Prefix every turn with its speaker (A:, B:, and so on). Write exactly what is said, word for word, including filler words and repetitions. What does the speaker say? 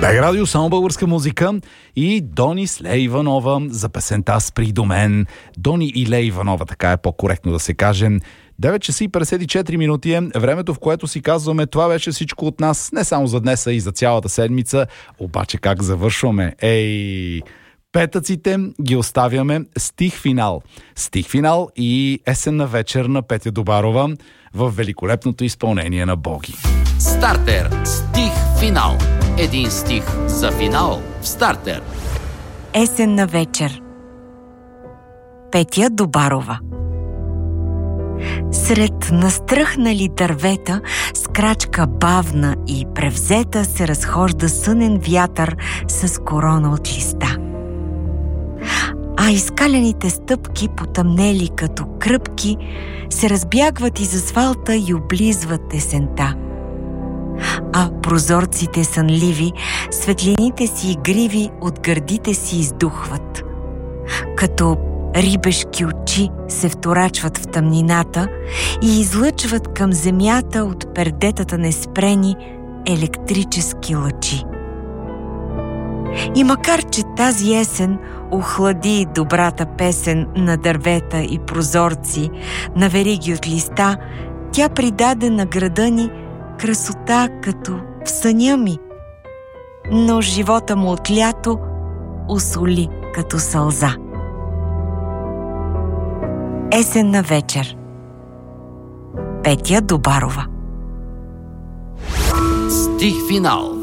A: Бег Радио, само българска музика и Дони с Лея Иванова за песента "Спри до мен". Дони и Лея Иванова, така е по-коректно да се каже. девет часа и петдесет и четири минути е времето, в което си казваме: това беше всичко от нас, не само за днес, а и за цялата седмица. Обаче как завършваме? Ей... Петъците ги оставяме стих финал. Стих финал и есенна вечер на Петя Добарова в великолепното изпълнение на Боги.
B: Стартер. Стих финал. Един стих за финал в Стартер.
C: Есенна вечер. Петя Добарова. Сред настръхнали дървета, с крачка бавна и превзета, се разхожда сънен вятър с корона от листа. А изкалените стъпки, потъмнели като кръпки, се разбягват из асфалта и облизват есента. А прозорците сънливи, светлините си игриви от гърдите си издухват. Като рибешки очи се вторачват в тъмнината и излъчват към земята от пердетата неспрени електрически лъчи. И макар че тази есен охлади добрата песен на дървета и прозорци, на вериги от листа, тя придаде на града ни красота като в съня ми. Но живота му от лято усоли като сълза. Есенна вечер. Петя Добарова.
B: Стих финал.